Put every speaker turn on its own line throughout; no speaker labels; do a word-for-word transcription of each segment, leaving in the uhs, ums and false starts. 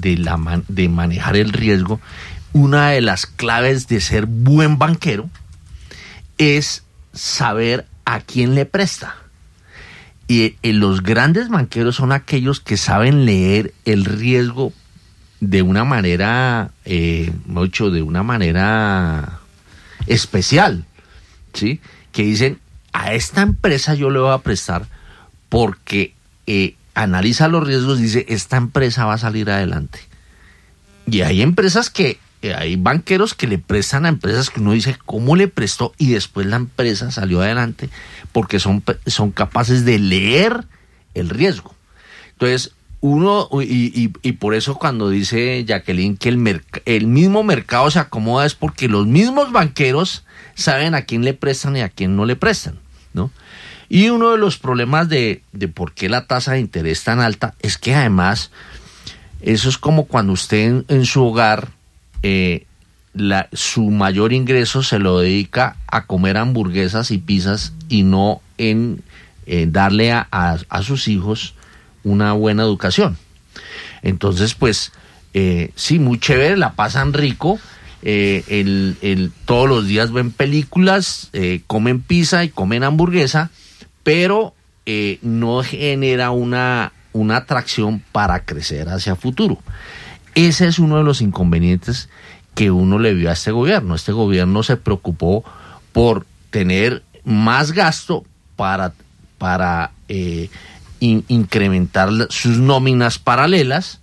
de, la man, de manejar el riesgo, una de las claves de ser buen banquero es saber a quién le presta. Y eh, los grandes banqueros son aquellos que saben leer el riesgo de una manera, eh, mucho de una manera especial, ¿sí? Que dicen, a esta empresa yo le voy a prestar porque eh, analiza los riesgos y dice, esta empresa va a salir adelante. Y hay empresas que, eh, hay banqueros que le prestan a empresas que uno dice, ¿cómo le prestó? Y después la empresa salió adelante porque son, son capaces de leer el riesgo. Entonces, uno, y, y, y por eso cuando dice Jacqueline que el, merc- el mismo mercado se acomoda es porque los mismos banqueros saben a quién le prestan y a quién no le prestan, ¿no? Y uno de los problemas de, de por qué la tasa de interés tan alta es que además eso es como cuando usted en, en su hogar eh, la, su mayor ingreso se lo dedica a comer hamburguesas y pizzas y no en eh, darle a, a, a sus hijos una buena educación. Entonces pues eh, sí, muy chévere, la pasan rico, eh, el, el, todos los días ven películas, eh, comen pizza y comen hamburguesa, pero eh, no genera una, una atracción para crecer hacia futuro. Ese es uno de los inconvenientes que uno le vio a este gobierno. Este gobierno se preocupó por tener más gasto para, para eh, in, incrementar sus nóminas paralelas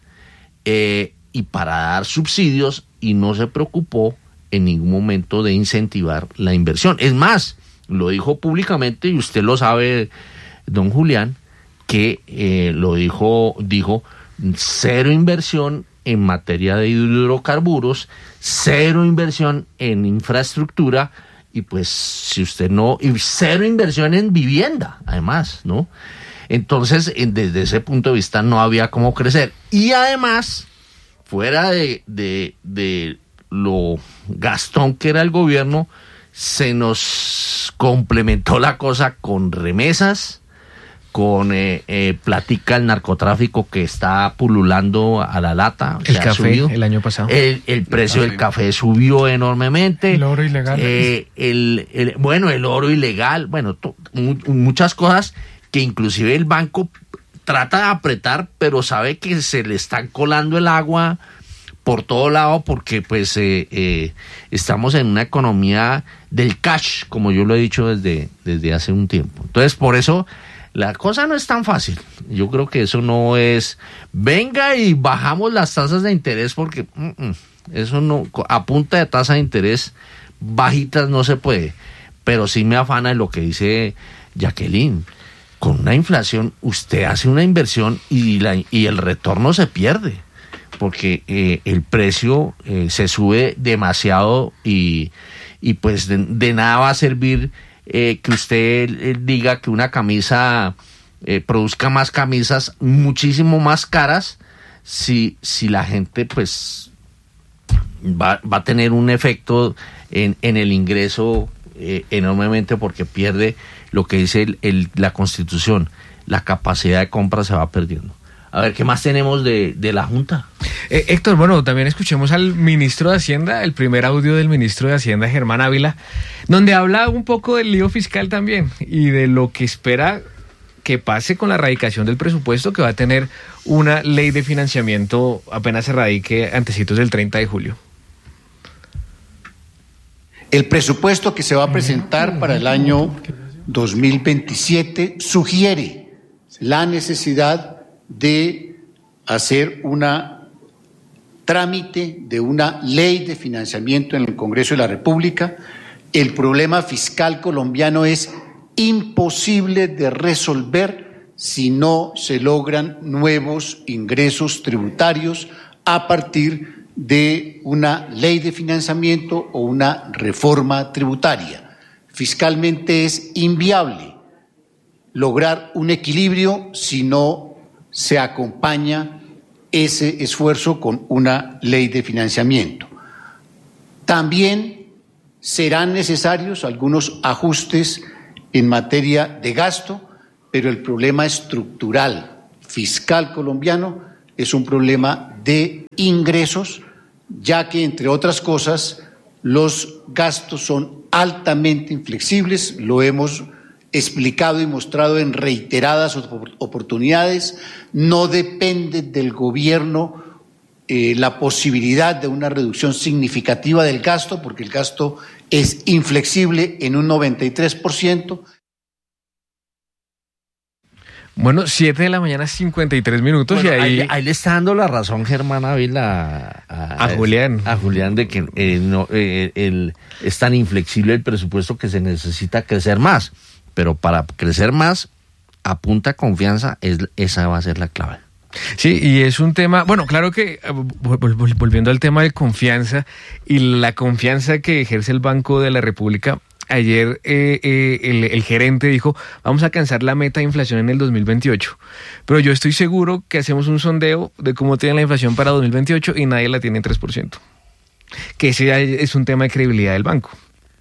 eh, y para dar subsidios, y no se preocupó en ningún momento de incentivar la inversión. Es más, lo dijo públicamente, y usted lo sabe, don Julián, que eh, lo dijo, dijo cero inversión en materia de hidrocarburos, cero inversión en infraestructura, y pues si usted no, y cero inversión en vivienda, además, ¿no? Entonces, desde ese punto de vista no había cómo crecer. Y además, fuera de, de, de lo gastón que era el gobierno, se nos complementó la cosa con remesas, con eh, eh, platica el narcotráfico que está pululando a la lata.
El café el año pasado.
El, el precio el del café subió enormemente.
El oro ilegal.
Eh, el, el, bueno, el oro ilegal, bueno, to, mu- muchas cosas que inclusive el banco trata de apretar, pero sabe que se le están colando el agua por todo lado, porque pues eh, eh, estamos en una economía del cash, como yo lo he dicho desde, desde hace un tiempo. Entonces, por eso la cosa no es tan fácil. Yo creo que eso no es, venga y bajamos las tasas de interés, porque uh, uh, eso no, a punta de tasa de interés bajitas no se puede. Pero sí me afana lo que dice Jacqueline. Con una inflación, usted hace una inversión y, la, y el retorno se pierde, porque eh, el precio eh, se sube demasiado y, y pues de, de nada va a servir eh, que usted eh, diga que una camisa eh, produzca más camisas muchísimo más caras si, si la gente pues va, va a tener un efecto en, en el ingreso eh, enormemente, porque pierde lo que dice el, el, la Constitución, la capacidad de compra se va perdiendo. A ver, ¿qué más tenemos de, de la Junta?
Eh, Héctor, bueno, también escuchemos al ministro de Hacienda, el primer audio del ministro de Hacienda, Germán Ávila, donde habla un poco del lío fiscal también y de lo que espera que pase con la radicación del presupuesto, que va a tener una ley de financiamiento apenas se radique antecitos del treinta de julio.
El presupuesto que se va a presentar para el año dos mil veintisiete sugiere la necesidad de hacer una trámite de una ley de financiamiento en el Congreso de la República. El problema fiscal colombiano es imposible de resolver si no se logran nuevos ingresos tributarios a partir de una ley de financiamiento o una reforma tributaria. Fiscalmente es inviable lograr un equilibrio si no se acompaña ese esfuerzo con una ley de financiamiento. También serán necesarios algunos ajustes en materia de gasto, pero el problema estructural fiscal colombiano es un problema de ingresos, ya que, entre otras cosas, los gastos son altamente inflexibles, lo hemos explicado y mostrado en reiteradas oportunidades, no depende del gobierno eh, la posibilidad de una reducción significativa del gasto, porque el gasto es inflexible en un noventa y tres por ciento.
Bueno, siete de la mañana, cincuenta y tres minutos.
Bueno,
y ahí...
ahí, ahí le está dando la razón Germán Ávila a, a,
a Julián.
A Julián de que eh, no, eh, el, es tan inflexible el presupuesto que se necesita crecer más. Pero para crecer más, a punta confianza, es, esa va a ser la clave.
Sí, y es un tema, bueno, claro que volviendo al tema de confianza y la confianza que ejerce el Banco de la República. Ayer eh, eh, el, el gerente dijo, vamos a alcanzar la meta de inflación en el dos mil veintiocho. Pero yo estoy seguro que hacemos un sondeo de cómo tiene la inflación para dos mil veintiocho y nadie la tiene en tres por ciento. Que ese es un tema de credibilidad del banco.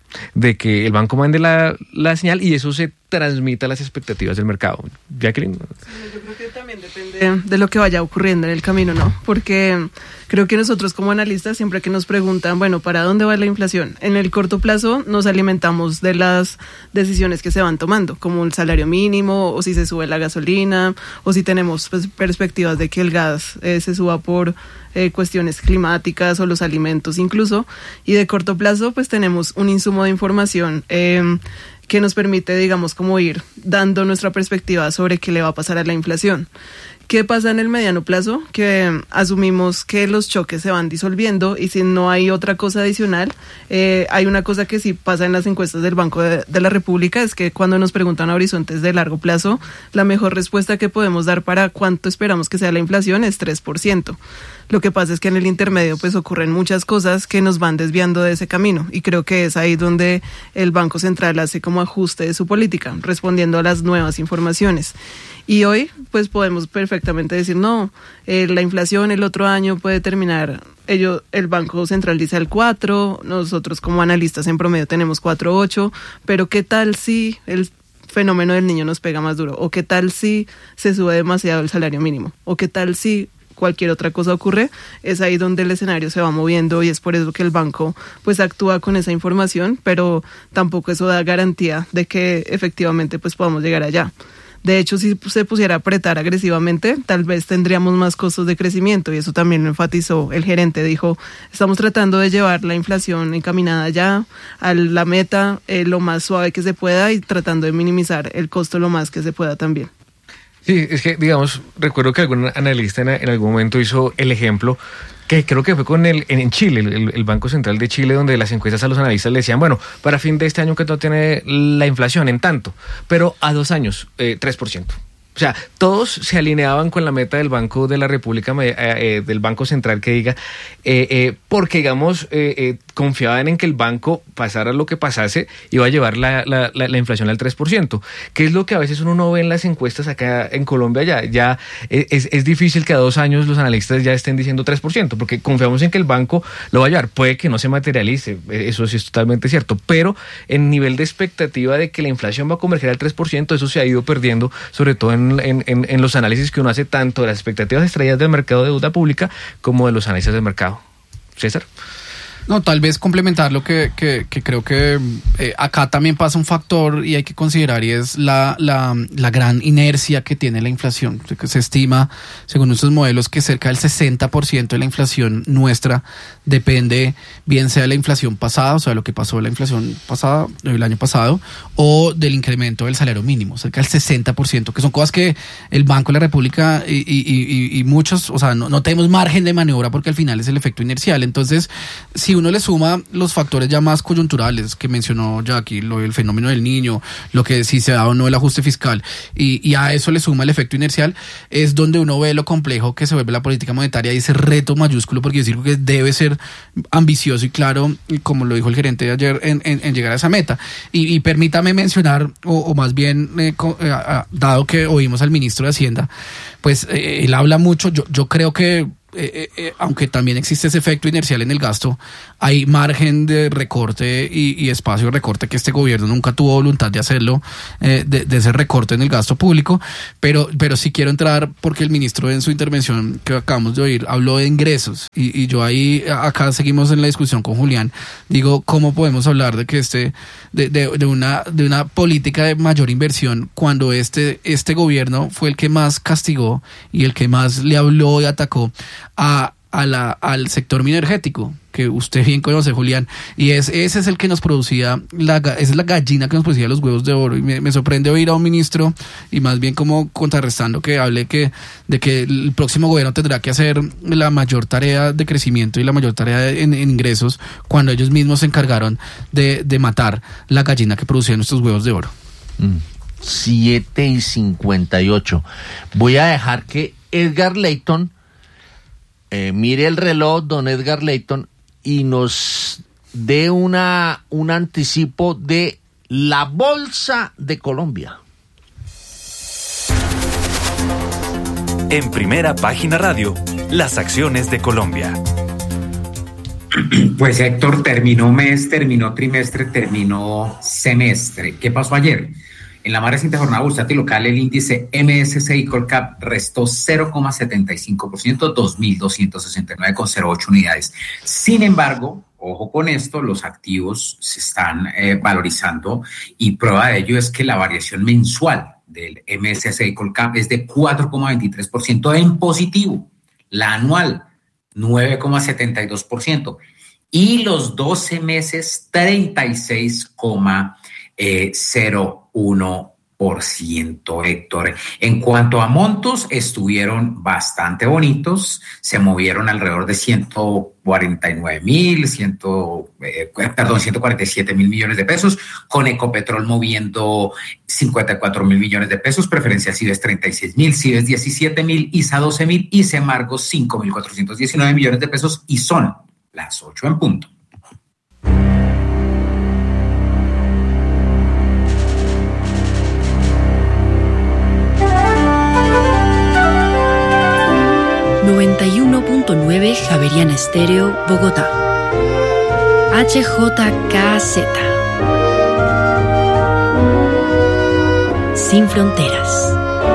De que el banco mande la, la señal y eso se transmita a las expectativas del mercado. Jacqueline.
Sí, yo creo que también depende de lo que vaya ocurriendo en el camino, ¿no? Porque creo que nosotros como analistas siempre que nos preguntan, bueno, ¿para dónde va la inflación? En el corto plazo nos alimentamos de las decisiones que se van tomando, como el salario mínimo, o si se sube la gasolina, o si tenemos pues, perspectivas de que el gas eh, se suba por eh, cuestiones climáticas o los alimentos incluso. Y de corto plazo pues tenemos un insumo de información eh, que nos permite, digamos, como ir dando nuestra perspectiva sobre qué le va a pasar a la inflación. ¿Qué pasa en el mediano plazo? Que eh, asumimos que los choques se van disolviendo y si no hay otra cosa adicional, eh, hay una cosa que sí pasa en las encuestas del Banco de, de la República, es que cuando nos preguntan a horizontes de largo plazo, la mejor respuesta que podemos dar para cuánto esperamos que sea la inflación es tres por ciento. Lo que pasa es que en el intermedio pues ocurren muchas cosas que nos van desviando de ese camino y creo que es ahí donde el Banco Central hace como ajuste de su política, respondiendo a las nuevas informaciones. Y hoy pues podemos perfectamente decir, no, eh, la inflación el otro año puede terminar, ello, el Banco Central dice el cuatro, nosotros como analistas en promedio tenemos cuatro punto ocho, pero ¿qué tal si el fenómeno del niño nos pega más duro? ¿O qué tal si se sube demasiado el salario mínimo? ¿O qué tal si cualquier otra cosa ocurre? Es ahí donde el escenario se va moviendo y es por eso que el banco pues actúa con esa información, pero tampoco eso da garantía de que efectivamente pues podamos llegar allá. De hecho, si se pusiera a apretar agresivamente, tal vez tendríamos más costos de crecimiento y eso también lo enfatizó el gerente. Dijo, estamos tratando de llevar la inflación encaminada ya a la meta eh, lo más suave que se pueda y tratando de minimizar el costo lo más que se pueda también.
Sí, es que, digamos, recuerdo que algún analista en, en algún momento hizo el ejemplo, que creo que fue con el en Chile, el, el Banco Central de Chile, donde las encuestas a los analistas le decían, bueno, para fin de este año que no tiene la inflación en tanto, pero a dos años, eh, tres por ciento. O sea, todos se alineaban con la meta del Banco de la República, eh, eh, del Banco Central que diga, eh, eh, porque digamos, eh, eh, confiaban en que el banco, pasara lo que pasase, iba a llevar la, la, la, la inflación al tres por ciento, que es lo que a veces uno no ve en las encuestas acá en Colombia. Ya, ya es, es difícil que a dos años los analistas ya estén diciendo tres por ciento, porque confiamos en que el banco lo va a llevar. Puede que no se materialice, eso sí es totalmente cierto, pero en nivel de expectativa de que la inflación va a converger al tres por ciento, eso se ha ido perdiendo, sobre todo en En, en, en los análisis que uno hace tanto de las expectativas extraídas del mercado de deuda pública como de los análisis del mercado. César.
No, tal vez complementar lo que, que, que creo que eh, acá también pasa un factor y hay que considerar y es la, la, la gran inercia que tiene la inflación. Se estima, según nuestros modelos, que cerca del sesenta por ciento de la inflación nuestra depende bien sea de la inflación pasada, o sea, lo que pasó de la inflación pasada, el año pasado, o del incremento del salario mínimo, cerca del sesenta por ciento, que son cosas que el Banco de la República y, y, y, y muchos, o sea, no, no tenemos margen de maniobra porque al final es el efecto inercial. Entonces, si uno le suma los factores ya más coyunturales que mencionó Jackie, lo del fenómeno del niño, lo que si se da o no el ajuste fiscal, y, y a eso le suma el efecto inercial, es donde uno ve lo complejo que se vuelve la política monetaria y ese reto mayúsculo, porque decir que debe ser ambicioso y claro, como lo dijo el gerente de ayer, en, en, en llegar a esa meta. Y, y permítame mencionar, o, o más bien, eh, eh, dado que oímos al ministro de Hacienda, pues eh, él habla mucho, yo, yo creo que Eh, eh, aunque también existe ese efecto inercial en el gasto, hay margen de recorte y, y espacio de recorte que este gobierno nunca tuvo voluntad de hacerlo, eh, de, de ese recorte en el gasto público, pero, pero sí quiero entrar porque el ministro en su intervención que acabamos de oír habló de ingresos y, y yo ahí, acá seguimos en la discusión con Julián, digo, ¿cómo podemos hablar de que este, de, de, de una, de una política de mayor inversión cuando este, este gobierno fue el que más castigó y el que más le habló y atacó A, a la, al sector energético, que usted bien conoce, Julián, y es, ese es el que nos producía, la, esa es la gallina que nos producía los huevos de oro, y me, me sorprende oír a un ministro, y más bien como contrarrestando que hable que, de que el próximo gobierno tendrá que hacer la mayor tarea de crecimiento y la mayor tarea en, en ingresos, cuando ellos mismos se encargaron de, de matar la gallina que producía nuestros huevos de oro.
Mm. siete y cincuenta y ocho. Voy a dejar que Edgar Leyton Eh, mire el reloj, don Edgar Leyton, y nos dé una, un anticipo de la Bolsa de Colombia.
En Primera Página Radio, las acciones de Colombia.
Pues Héctor, terminó mes, terminó trimestre, terminó semestre. ¿Qué pasó ayer? En la más reciente jornada bursátil local, el índice M S C I Colcap restó cero coma setenta y cinco por ciento, dos mil doscientos sesenta y nueve coma cero ocho unidades. Sin embargo, ojo con esto, los activos se están eh, valorizando y prueba de ello es que la variación mensual del M S C I Colcap es de cuatro coma veintitrés por ciento en positivo, la anual nueve coma setenta y dos por ciento y los doce meses treinta y seis coma cero uno por ciento, Héctor. En cuanto a montos, estuvieron bastante bonitos, se movieron alrededor de ciento cuarenta y nueve mil, eh, perdón, ciento cuarenta y siete mil millones de pesos, con Ecopetrol moviendo cincuenta y cuatro mil millones de pesos, Preferencia Cives treinta y seis mil, Cives diecisiete mil, I S A doce mil y Semargo cinco mil cuatrocientos diecinueve millones de pesos, y son las ocho en punto.
noventa y uno punto nueve Javeriana Estéreo, Bogotá. H J K Z. Sin fronteras.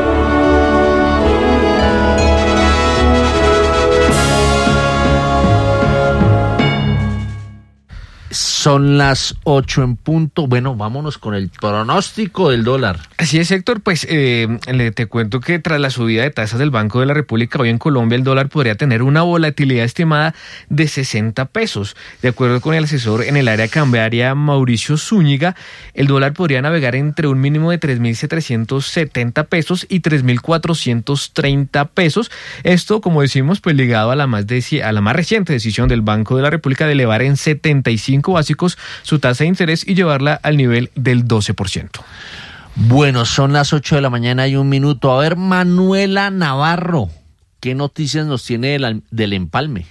Son las ocho en punto. Bueno, vámonos con el pronóstico del dólar.
Así es, Héctor, pues eh, le, te cuento que tras la subida de tasas del Banco de la República, hoy en Colombia el dólar podría tener una volatilidad estimada de sesenta pesos. De acuerdo con el asesor en el área cambiaria Mauricio Zúñiga, el dólar podría navegar entre un mínimo de tres mil setecientos setenta pesos y tres mil cuatrocientos treinta pesos. Esto, como decimos, pues ligado a la más de, a la más reciente decisión del Banco de la República de elevar en setenta y cinco básicos su tasa de interés y llevarla al nivel del doce por ciento.
Bueno, son las ocho de la mañana y un minuto. A ver, Manuela Navarro, ¿qué noticias nos tiene del, del empalme?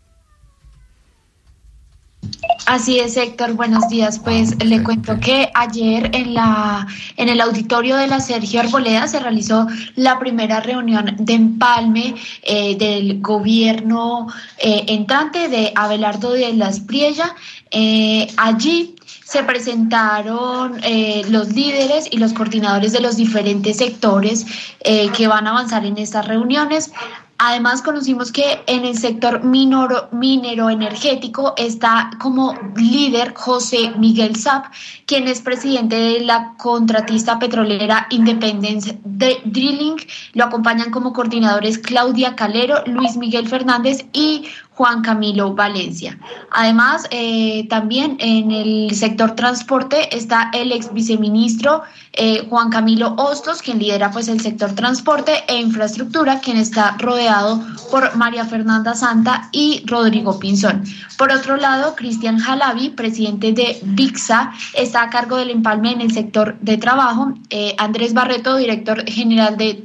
Así es, Héctor, buenos días. Pues le cuento que ayer en la en el auditorio de la Sergio Arboleda se realizó la primera reunión de empalme eh, del gobierno eh, entrante de Abelardo de la Espriella. Eh, allí se presentaron eh, los líderes y los coordinadores de los diferentes sectores eh, que van a avanzar en estas reuniones. Además, conocimos que en el sector minero, minero energético está como líder José Miguel Sapp, quien es presidente de la contratista petrolera Independence Drilling. Lo acompañan como coordinadores Claudia Calero, Luis Miguel Fernández y Juan Camilo Valencia. Además, eh, también en el sector transporte está el ex viceministro eh, Juan Camilo Hostos, quien lidera pues el sector transporte e infraestructura, quien está rodeado por María Fernanda Santa y Rodrigo Pinzón. Por otro lado, Cristian Jalavi, presidente de VIXA, está a cargo del empalme en el sector de trabajo. Eh, Andrés Barreto, director general de Tec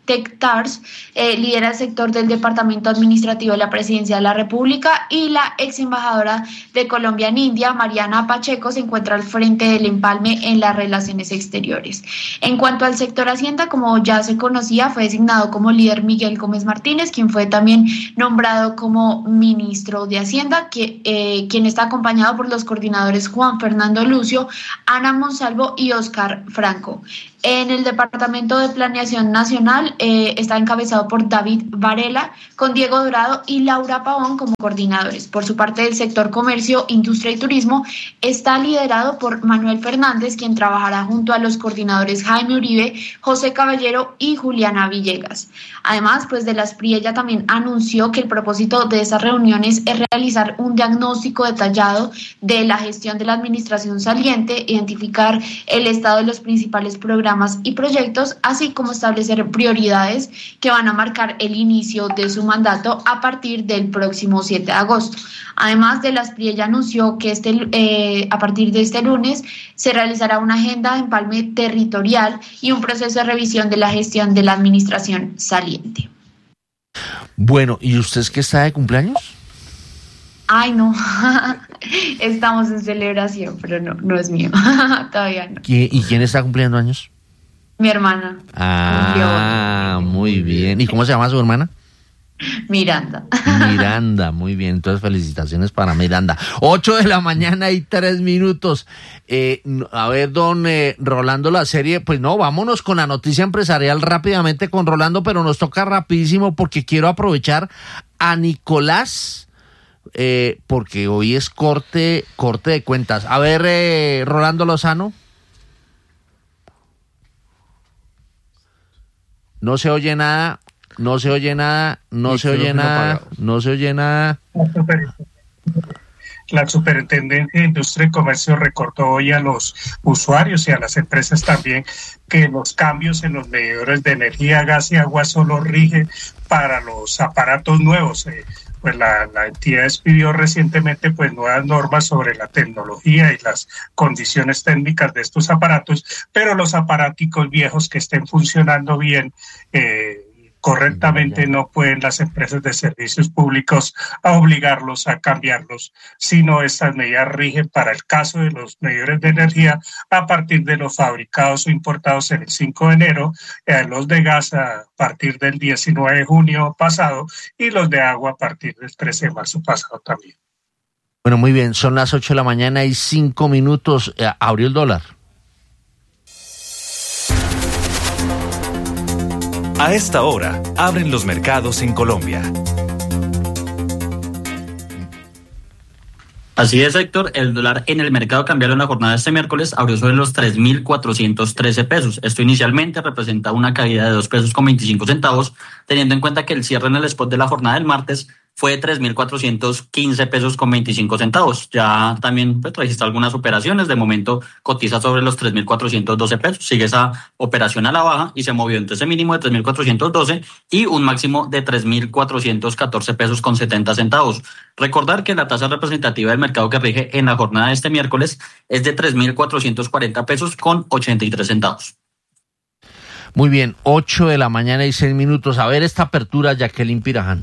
Tectars, eh, lidera el sector del Departamento Administrativo de la Presidencia de la República, y la ex embajadora de Colombia en India, Mariana Pacheco, se encuentra al frente del empalme en las relaciones exteriores. En cuanto al sector Hacienda, como ya se conocía, fue designado como líder Miguel Gómez Martínez, quien fue también nombrado como ministro de Hacienda, que, eh, quien está acompañado por los coordinadores Juan Fernando Lucio, Ana Monsalvo y Oscar Franco. En el Departamento de Planeación Nacional eh, está encabezado por David Varela, con Diego Dorado y Laura Pavón como coordinadores. Por su parte, el sector Comercio, Industria y Turismo está liderado por Manuel Fernández, quien trabajará junto a los coordinadores Jaime Uribe, José Caballero y Juliana Villegas. Además, pues de la S P R I, ella también anunció que el propósito de esas reuniones es realizar un diagnóstico detallado de la gestión de la administración saliente, identificar el estado de los principales programas y proyectos, así como establecer prioridades que van a marcar el inicio de su mandato a partir del próximo siete de agosto. Además de la S P R I, ella anunció que este, eh, a partir de este lunes se realizará una agenda de empalme territorial y un proceso de revisión de la gestión de la administración saliente.
Bueno, ¿y usted es que está de cumpleaños?
Ay, no, estamos en celebración, pero no, no es mío, todavía no.
¿Y quién está cumpliendo años?
Mi hermana.
Ah, muy bien. ¿Y cómo se llama su hermana?
Miranda.
Miranda, muy bien. Entonces, felicitaciones para Miranda. Ocho de la mañana y tres minutos. Eh, a ver, don eh, Rolando, la serie, pues no, vámonos con la noticia empresarial rápidamente con Rolando, pero nos toca rapidísimo porque quiero aprovechar a Nicolás, eh, porque hoy es corte, corte de cuentas. A ver, eh, Rolando Lozano. No se oye nada, no se oye nada, no se oye nada, no se oye nada.
La Superintendencia de Industria y Comercio recordó hoy a los usuarios y a las empresas también que los cambios en los medidores de energía, gas y agua solo rigen para los aparatos nuevos. Eh, pues la, la entidad expidió recientemente pues nuevas normas sobre la tecnología y las condiciones técnicas de estos aparatos, pero los aparáticos viejos que estén funcionando bien eh, correctamente no pueden las empresas de servicios públicos a obligarlos a cambiarlos, sino estas medidas rigen para el caso de los medidores de energía a partir de los fabricados o importados en el cinco de enero, eh, los de gas a partir del diecinueve de junio pasado y los de agua a partir del trece de marzo pasado también.
Bueno, muy bien, son las ocho de la mañana y cinco minutos. Eh, abrió el dólar.
A esta hora, abren los mercados en Colombia.
Así es, Héctor, el dólar en el mercado cambiario en la jornada de este miércoles abrió sobre los tres mil cuatrocientos trece pesos. Esto inicialmente representa una caída de dos pesos con veinticinco centavos, teniendo en cuenta que el cierre en el spot de la jornada del martes fue de tres mil cuatrocientos quince pesos con veinticinco centavos. Ya también pues, registró algunas operaciones. De momento cotiza sobre los tres mil cuatrocientos doce pesos. Sigue esa operación a la baja y se movió entre ese mínimo de tres mil cuatrocientos doce y un máximo de tres mil cuatrocientos catorce pesos con setenta centavos. Recordar que la tasa representativa del mercado que rige en la jornada de este miércoles es de tres mil cuatrocientos cuarenta pesos con ochenta y tres centavos.
Muy bien, ocho de la mañana y seis minutos. A ver esta apertura, Jacqueline Pirajano.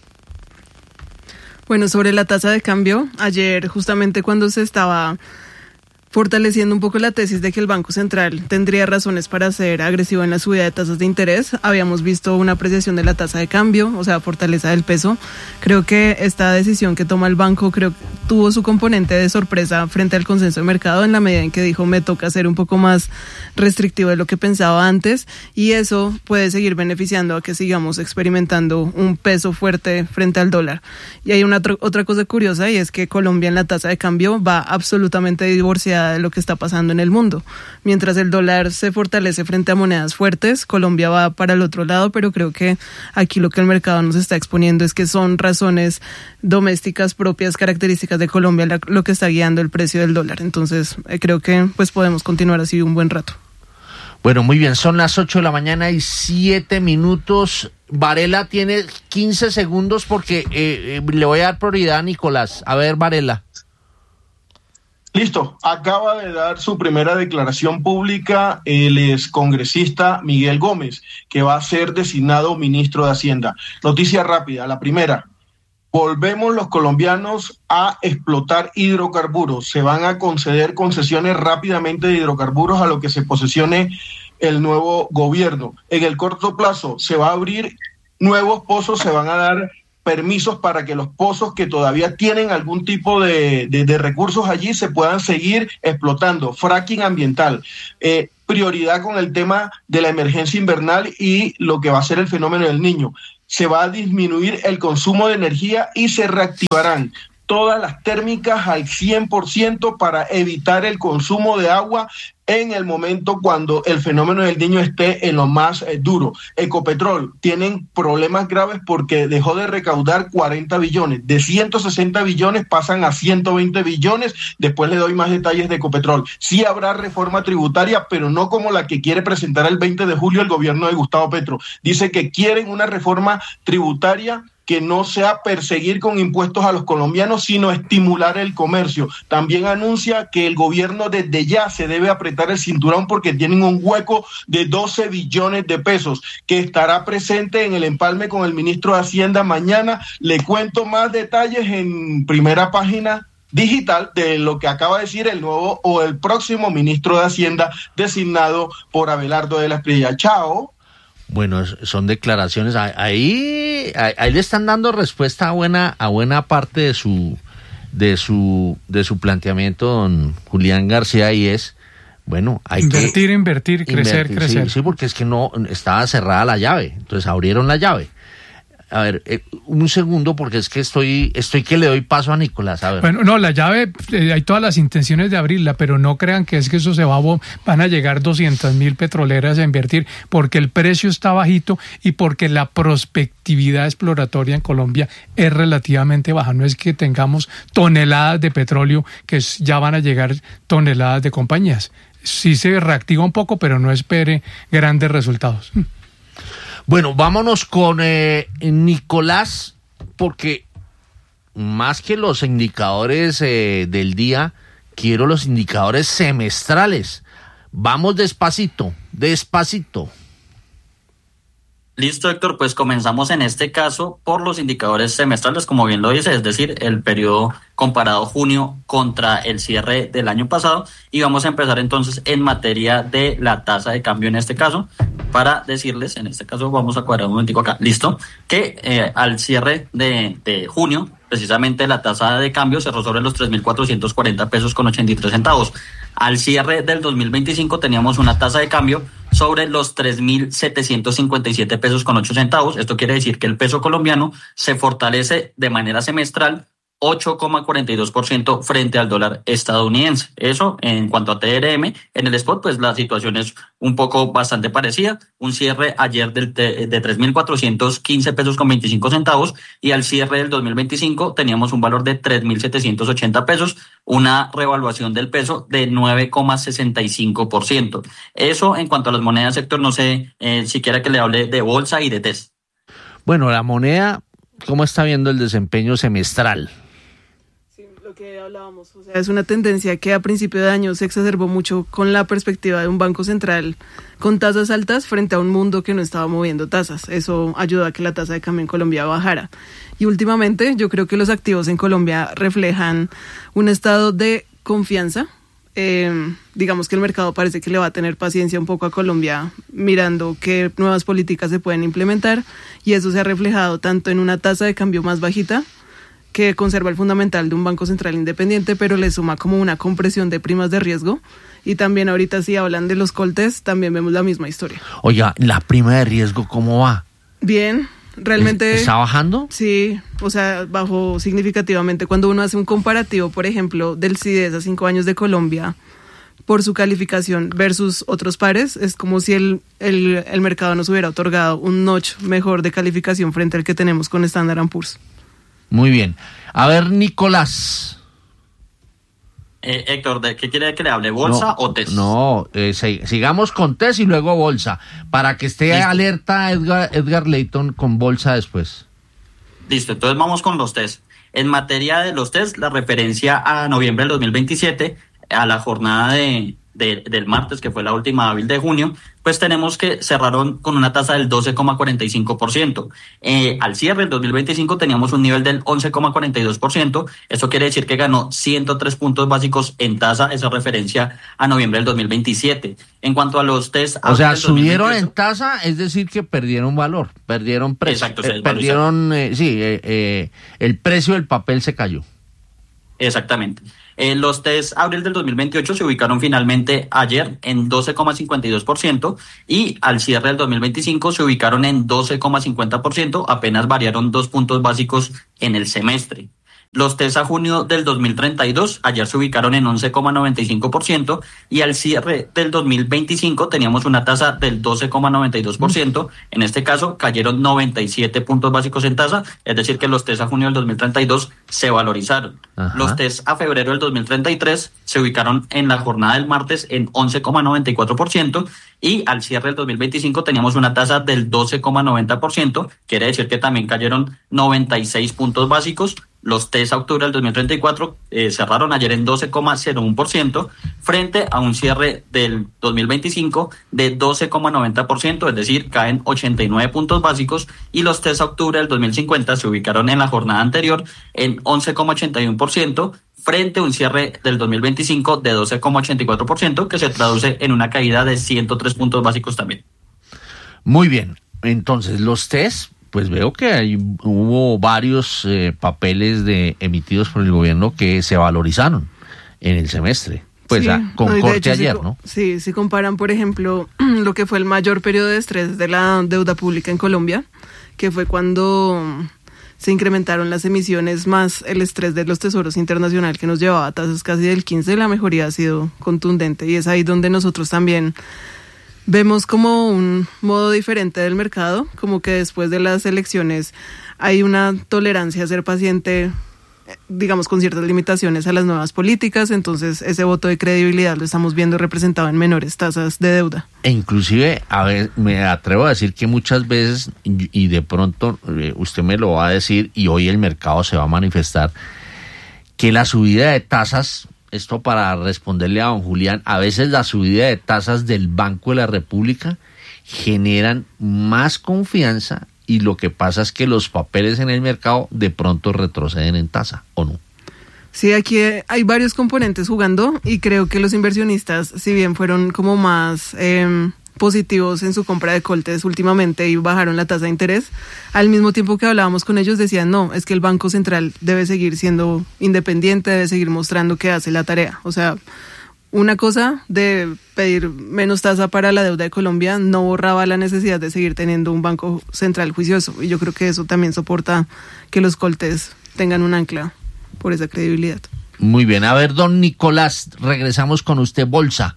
Bueno, sobre la tasa de cambio, ayer justamente cuando se estaba fortaleciendo un poco la tesis de que el Banco Central tendría razones para ser agresivo en la subida de tasas de interés, habíamos visto una apreciación de la tasa de cambio, o sea, fortaleza del peso. Creo que esta decisión que toma el banco creo tuvo su componente de sorpresa frente al consenso de mercado en la medida en que dijo me toca ser un poco más restrictivo de lo que pensaba antes, y eso puede seguir beneficiando a que sigamos experimentando un peso fuerte frente al dólar. Y hay una otra cosa curiosa, y es que Colombia en la tasa de cambio va absolutamente divorciada de lo que está pasando en el mundo. Mientras el dólar se fortalece frente a monedas fuertes, Colombia va para el otro lado, pero creo que aquí lo que el mercado nos está exponiendo es que son razones domésticas propias, características de Colombia, la, lo que está guiando el precio del dólar. Entonces, eh, creo que pues podemos continuar así un buen rato.
Bueno, muy bien, son las ocho de la mañana y siete minutos. Varela tiene quince segundos porque eh, eh, le voy a dar prioridad a Nicolás. A ver, Varela.
Listo, acaba de dar su primera declaración pública el excongresista Miguel Gómez, que va a ser designado ministro de Hacienda. Noticia rápida, la primera. Volvemos los colombianos a explotar hidrocarburos. Se van a conceder concesiones rápidamente de hidrocarburos a lo que se posesione el nuevo gobierno. En el corto plazo se va a abrir nuevos pozos, se van a dar permisos para que los pozos que todavía tienen algún tipo de, de, de recursos allí se puedan seguir explotando. Fracking ambiental. Eh, prioridad con el tema de la emergencia invernal y lo que va a ser el fenómeno del Niño. Se va a disminuir el consumo de energía y se reactivarán todas las térmicas al cien por ciento para evitar el consumo de agua en el momento cuando el fenómeno del Niño esté en lo más eh, duro. Ecopetrol tienen problemas graves porque dejó de recaudar cuarenta billones. De ciento sesenta billones pasan a ciento veinte billones. Después le doy más detalles de Ecopetrol. Sí habrá reforma tributaria, pero no como la que quiere presentar el veinte de julio el gobierno de Gustavo Petro. Dice que quieren una reforma tributaria que no sea perseguir con impuestos a los colombianos, sino estimular el comercio. También anuncia que el gobierno desde ya se debe apretar el cinturón porque tienen un hueco de doce billones de pesos, que estará presente en el empalme con el ministro de Hacienda mañana. Le cuento más detalles en Primera Página Digital de lo que acaba de decir el nuevo o el próximo ministro de Hacienda designado por Abelardo de la Espriella. Chao.
Bueno, son declaraciones, ahí, ahí, ahí le están dando respuesta a buena, a buena parte de su, de su, de su planteamiento, don Julián García, y es, bueno, hay
invertir,
que...
invertir, crecer,
invertir,
crecer.
Sí, sí, porque es que no, estaba cerrada la llave, entonces abrieron la llave. A ver, eh, un segundo, porque es que estoy, estoy que le doy paso a Nicolás. A ver.
Bueno, no, la llave, eh, hay todas las intenciones de abrirla, pero no crean que es que eso se va a, van a llegar doscientas mil petroleras a invertir, porque el precio está bajito y porque la prospectividad exploratoria en Colombia es relativamente baja. No es que tengamos toneladas de petróleo, que es, ya van a llegar toneladas de compañías. Sí se reactiva un poco, pero no espere grandes resultados.
Bueno, vámonos con eh, Nicolás, porque más que los indicadores eh, del día, quiero los indicadores semestrales. Vamos despacito, despacito.
Listo, Héctor, pues comenzamos en este caso por los indicadores semestrales, como bien lo dice, es decir, el periodo comparado junio contra el cierre del año pasado, y vamos a empezar entonces en materia de la tasa de cambio en este caso, para decirles, en este caso vamos a cuadrar un momentico acá, listo, que eh, al cierre de, de junio, precisamente la tasa de cambio cerró sobre los tres mil cuatrocientos cuarenta pesos con ochenta y tres centavos. Al cierre del dos mil veinticinco teníamos una tasa de cambio sobre los tres mil setecientos cincuenta y siete pesos con ocho centavos. Esto quiere decir que el peso colombiano se fortalece de manera semestral ocho coma cuarenta y dos por ciento frente al dólar estadounidense. Eso en cuanto a T R M. En el spot, pues la situación es un poco bastante parecida. Un cierre ayer del de tres mil cuatrocientos quince pesos con veinticinco centavos y al cierre del dos mil veinticinco teníamos un valor de tres mil setecientos ochenta pesos, una revaluación del peso de nueve coma sesenta y cinco por ciento. Eso en cuanto a las monedas, sector, no sé eh, si quiera que le hable de bolsa y de test.
Bueno, la moneda, ¿cómo está viendo el desempeño semestral?
Que hablábamos, o sea, es una tendencia que a principio de año se exacerbó mucho con la perspectiva de un banco central con tasas altas frente a un mundo que no estaba moviendo tasas. Eso ayudó a que la tasa de cambio en Colombia bajara. Y últimamente yo creo que los activos en Colombia reflejan un estado de confianza. Eh, digamos que el mercado parece que le va a tener paciencia un poco a Colombia mirando qué nuevas políticas se pueden implementar, y eso se ha reflejado tanto en una tasa de cambio más bajita, que conserva el fundamental de un banco central independiente, pero le suma como una compresión de primas de riesgo. Y también ahorita si hablan de los coltes, también vemos la misma historia.
Oiga, ¿la prima de riesgo cómo va?
Bien, realmente...
¿Está bajando?
Sí, o sea, bajó significativamente. Cuando uno hace un comparativo, por ejemplo, del CIDES a cinco años de Colombia, por su calificación versus otros pares, es como si el, el, el mercado nos hubiera otorgado un notch mejor de calificación frente al que tenemos con Standard and Poor's.
Muy bien. A ver, Nicolás.
Eh, Héctor, ¿de qué quiere que le hable? ¿Bolsa
no,
o test?
No, eh, sigamos con test y luego bolsa, para que esté
¿Listo?
Alerta Edgar, Edgar Layton con bolsa después.
Listo, entonces vamos con los test. En materia de los test, la referencia a noviembre del dos mil veintisiete, a la jornada de, de, del martes, que fue la última hábil de junio, pues tenemos que cerraron con una tasa del doce coma cuarenta y cinco por ciento. Eh, al cierre del dos mil veinticinco teníamos un nivel del once coma cuarenta y dos por ciento. Eso quiere decir que ganó ciento tres puntos básicos en tasa, esa referencia a noviembre del dos mil veintisiete. En cuanto a los test...
O sea, subieron en tasa, es decir, que perdieron valor, perdieron precio.
Exacto, se
eh, perdieron, eh, sí, eh, eh, el precio del papel se cayó.
Exactamente. Eh, los test abril del dos mil veintiocho se ubicaron finalmente ayer en doce coma cincuenta y dos por ciento y al cierre del dos mil veinticinco se ubicaron en doce coma cincuenta por ciento, apenas variaron dos puntos básicos en el semestre. Los test a junio del dos mil treinta y dos ayer se ubicaron en once coma noventa y cinco por ciento y al cierre del dos mil veinticinco teníamos una tasa del doce coma noventa y dos por ciento. En este caso cayeron noventa y siete puntos básicos en tasa, es decir que los test a junio del dos mil treinta y dos se valorizaron. Ajá. Los test a febrero del dos mil treinta y tres se ubicaron en la jornada del martes en once coma noventa y cuatro por ciento y al cierre del dos mil veinticinco teníamos una tasa del doce coma noventa por ciento, quiere decir que también cayeron noventa y seis puntos básicos. Los test a octubre del dos mil treinta y cuatro eh, cerraron ayer en doce coma cero uno por ciento frente a un cierre del dos mil veinticinco de doce coma noventa por ciento, es decir, caen ochenta y nueve puntos básicos y los test a octubre del dos mil cincuenta se ubicaron en la jornada anterior en once coma ochenta y uno por ciento frente a un cierre del dos mil veinticinco de doce coma ochenta y cuatro por ciento que se traduce en una caída de ciento tres puntos básicos también.
Muy bien, entonces los test... Pues veo que hay, hubo varios eh, papeles de emitidos por el gobierno que se valorizaron en el semestre, pues
sí,
a, con
no,
corte
hecho,
ayer,
si,
¿no?
Sí, si comparan, por ejemplo, lo que fue el mayor periodo de estrés de la deuda pública en Colombia, que fue cuando se incrementaron las emisiones más el estrés de los tesoros internacional que nos llevaba a tasas casi del quince, la mejoría ha sido contundente y es ahí donde nosotros también... Vemos como un modo diferente del mercado, como que después de las elecciones hay una tolerancia a ser paciente, digamos, con ciertas limitaciones a las nuevas políticas, entonces ese voto de credibilidad lo estamos viendo representado en menores tasas de deuda.
E inclusive, a ver, me atrevo a decir que muchas veces, y de pronto usted me lo va a decir, y hoy el mercado se va a manifestar, que la subida de tasas... Esto para responderle a don Julián, a veces la subida de tasas del Banco de la República generan más confianza y lo que pasa es que los papeles en el mercado de pronto retroceden en tasa, ¿o no?
Sí, aquí hay varios componentes jugando y creo que los inversionistas, si bien fueron como más... Eh, positivos en su compra de coltes últimamente y bajaron la tasa de interés, al mismo tiempo que hablábamos con ellos decían no, es que el Banco Central debe seguir siendo independiente, debe seguir mostrando que hace la tarea. O sea, una cosa de pedir menos tasa para la deuda de Colombia no borraba la necesidad de seguir teniendo un Banco Central juicioso y yo creo que eso también soporta que los coltes tengan un ancla por esa credibilidad.
Muy bien, a ver, don Nicolás, regresamos con usted, Bolsa.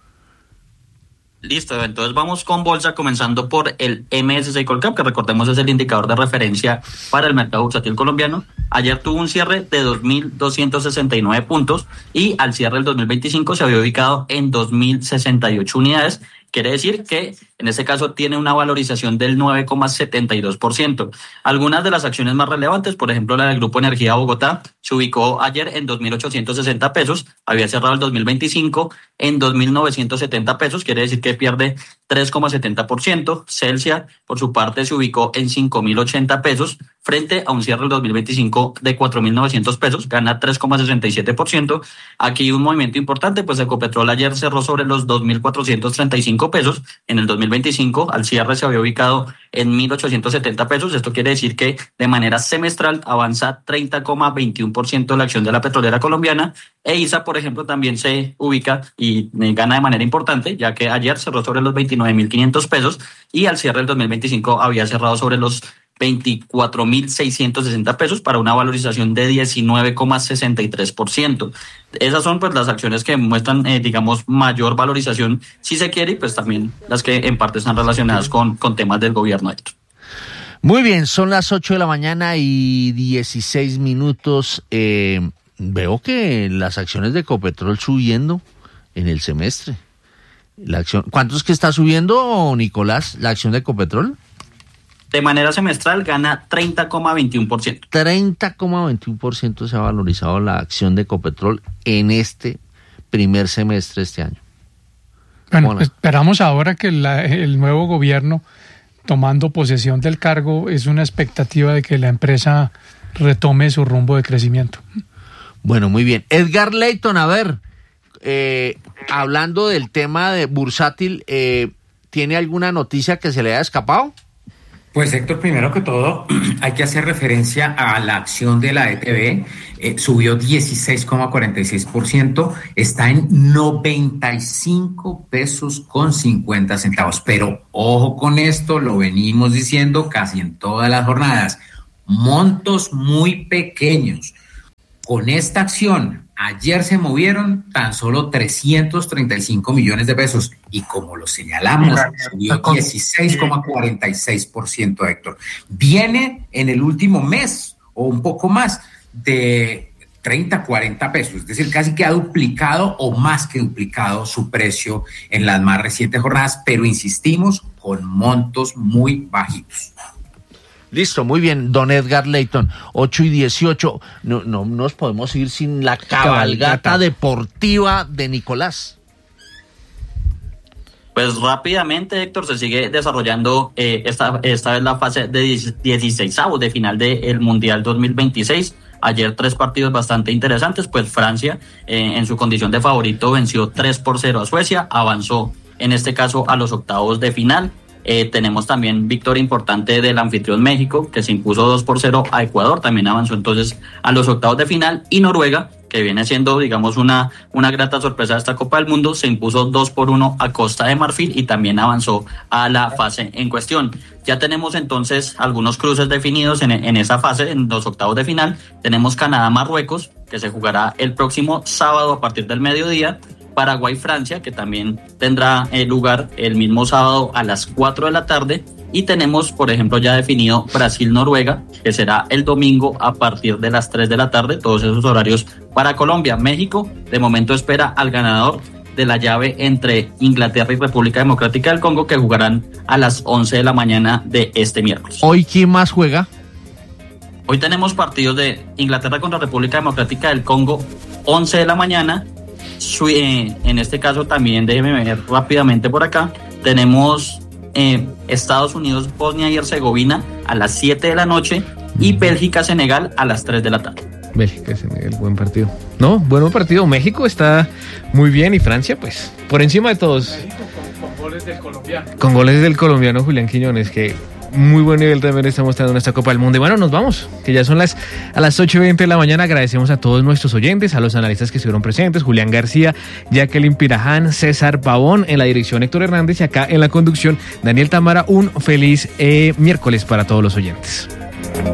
Listo, entonces vamos con bolsa, comenzando por el M S C I Colcap, que recordemos es el indicador de referencia para el mercado bursátil colombiano. Ayer tuvo un cierre de dos mil doscientos sesenta y nueve puntos y al cierre del dos mil veinticinco se había ubicado en dos mil sesenta y ocho unidades. Quiere decir que en este caso tiene una valorización del nueve coma setenta y dos por ciento. Algunas de las acciones más relevantes, por ejemplo la del Grupo Energía Bogotá, se ubicó ayer en dos mil ochocientos sesenta pesos, había cerrado el dos mil veinticinco en dos mil novecientos setenta pesos, quiere decir que pierde tres coma setenta por ciento. Celsia, por su parte, se ubicó en cinco mil ochenta pesos, frente a un cierre del dos mil veinticinco de cuatro mil novecientos pesos, gana tres coma sesenta y siete por ciento. Aquí un movimiento importante, pues Ecopetrol ayer cerró sobre los dos mil cuatrocientos treinta y cinco pesos, en el dos mil veinticinco al cierre se había ubicado en mil ochocientos setenta pesos, esto quiere decir que de manera semestral avanza treinta coma veintiuno por ciento la acción de la petrolera colombiana, e I S A, por ejemplo, también se ubica y gana de manera importante, ya que ayer cerró sobre los veintinueve mil quinientos pesos y al cierre del dos mil veinticinco había cerrado sobre los veinticuatro mil seiscientos sesenta pesos para una valorización de diecinueve coma sesenta y tres por ciento. Esas son pues las acciones que muestran, eh, digamos, mayor valorización, si se quiere, y pues también las que en parte están relacionadas con, con temas del gobierno.
Muy bien, son las ocho de la mañana y dieciséis minutos. Eh, veo que las acciones de Ecopetrol subiendo en el semestre. La acción, ¿cuánto es que está subiendo, Nicolás, la acción de Ecopetrol?
de manera semestral gana treinta coma veintiuno por ciento.
treinta coma veintiuno por ciento se ha valorizado la acción de Ecopetrol en este primer semestre de este año.
Bueno, bueno. Esperamos ahora que la, el nuevo gobierno, tomando posesión del cargo, es una expectativa de que la empresa retome su rumbo de crecimiento.
Bueno, muy bien. Edgar Leyton, a ver, eh, hablando del tema de bursátil, eh, ¿tiene alguna noticia que se le haya escapado?
Pues Héctor, primero que todo, hay que hacer referencia a la acción de la E T B, eh, subió dieciséis coma cuarenta y seis por ciento, está en noventa y cinco pesos con cincuenta centavos, pero ojo con esto, lo venimos diciendo casi en todas las jornadas, montos muy pequeños. Con esta acción, ayer se movieron tan solo trescientos treinta y cinco millones de pesos y como lo señalamos, subió dieciséis coma cuarenta y seis por ciento, Héctor. Viene en el último mes o un poco más de treinta, cuarenta pesos, es decir, casi que ha duplicado o más que duplicado su precio en las más recientes jornadas, pero insistimos, con montos muy bajitos.
Listo, muy bien, don Edgar Leyton, ocho y dieciocho, no, no nos podemos ir sin la cabalgata deportiva de Nicolás.
Pues rápidamente, Héctor, se sigue desarrollando eh, esta, esta vez la fase de dieciseisavos de final del Mundial dos mil veintiséis. Ayer tres partidos bastante interesantes, pues Francia eh, en su condición de favorito venció tres por cero a Suecia, avanzó en este caso a los octavos de final. Eh, tenemos también victoria importante del anfitrión México, que se impuso dos por cero a Ecuador, también avanzó entonces a los octavos de final, y Noruega, que viene siendo, digamos, una, una grata sorpresa de esta Copa del Mundo, se impuso dos por uno a Costa de Marfil y también avanzó a la fase en cuestión. Ya tenemos entonces algunos cruces definidos en, en esa fase, en los octavos de final. Tenemos Canadá-Marruecos, que se jugará el próximo sábado a partir del mediodía. Paraguay-Francia, que también tendrá eh, lugar el mismo sábado a las cuatro de la tarde. Y tenemos, por ejemplo, ya definido Brasil-Noruega, que será el domingo a partir de las tres de la tarde, todos esos horarios para Colombia. México, de momento, espera al ganador de la llave entre Inglaterra y República Democrática del Congo, que jugarán a las once de la mañana de este miércoles.
¿Hoy quién más juega?
Hoy tenemos partidos de Inglaterra contra República Democrática del Congo, once de la mañana. En este caso también, déjeme ver rápidamente por acá, tenemos eh, Estados Unidos, Bosnia y Herzegovina a las siete de la noche y Bélgica, Senegal a las tres de la tarde.
Bélgica, Senegal, buen partido. No, buen partido. México está muy bien y Francia, pues, por encima de todos.
México con, con goles del colombiano.
Con goles del colombiano Julián Quiñones, que muy buen nivel también está mostrando en esta Copa del Mundo. Y bueno, nos vamos, que ya son las a las ocho y veinte de la mañana. Agradecemos a todos nuestros oyentes, a los analistas que estuvieron presentes, Julián García, Jacqueline Piraján, César Pavón, en la dirección Héctor Hernández y acá en la conducción Daniel Tamara. Un feliz eh, miércoles para todos los oyentes.